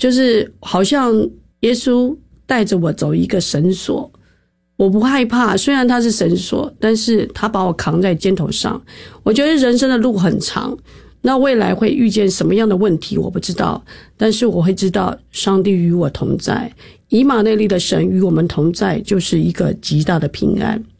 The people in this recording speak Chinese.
就是好像耶稣带着我走一个绳索，我不害怕，虽然他是绳索，但是他把我扛在肩头上。我觉得人生的路很长，那未来会遇见什么样的问题我不知道，但是我会知道上帝与我同在，以马内利的神与我们同在，就是一个极大的平安。